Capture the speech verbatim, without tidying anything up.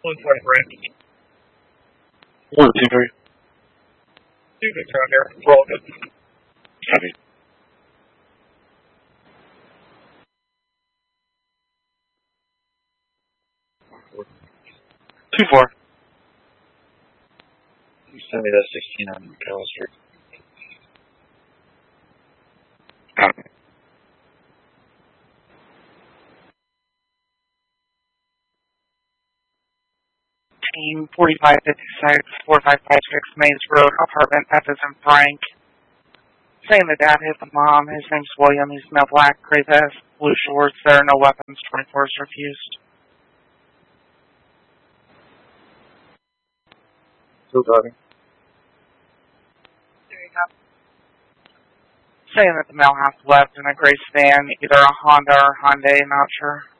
One twenty Brent. One two three. Two good around there. We're all good. Copy. Two four. You send me that sixteen on Carroll Street. Copy. Team forty-five fifty-six, four five five six Maze Road, apartment F is in Frank. Saying the dad hit the mom. His name's William. He's male black, gray vest, blue shorts. There are no weapons. twenty-four is refused. Still talking. There you go. Saying that the male half left in a gray sedan, either a Honda or Hyundai, not sure.